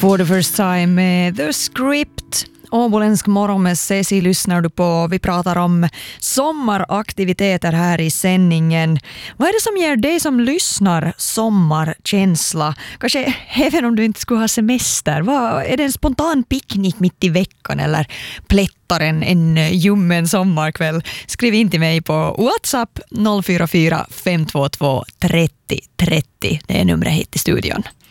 For the first time med The Script. Åboländsk morgon med Ceci lyssnar du på. Vi pratar om sommaraktiviteter här i sändningen. Vad är det som ger dig som lyssnar sommarkänsla? Kanske även om du inte skulle ha semester. Är det en spontan picknick mitt i veckan eller plättar en ljummen sommarkväll? Skriv in till mig på WhatsApp 044 522 30 30. Det är numret hit till studion.